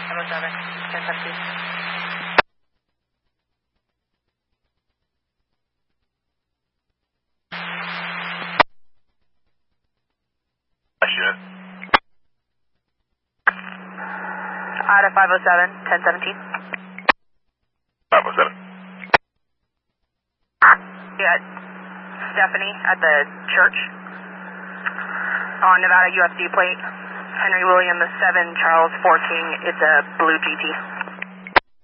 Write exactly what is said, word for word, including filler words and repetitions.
five oh seven, ten seventeen. Out of five oh seven, ten seventeen. five oh seven. Yeah, Stephanie at the church on Nevada U F C plate. Henry William seven, Charles fourteen. It's a blue G T.